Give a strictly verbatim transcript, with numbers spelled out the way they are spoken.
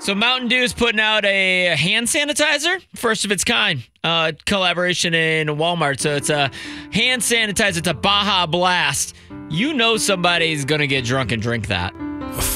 So Mountain Dew is putting out a hand sanitizer, first of its kind, uh, collaboration in Walmart. So it's a hand sanitizer. It's a Baja Blast. You know somebody's going to get drunk and drink that.